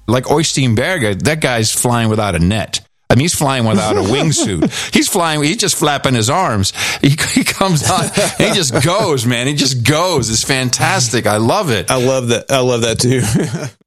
like Oystein Berge, that guy's flying without a net. I mean, he's flying without a wingsuit. He's just flapping his arms. He comes on, and he just goes, man. He just goes. It's fantastic. I love it. I love that too.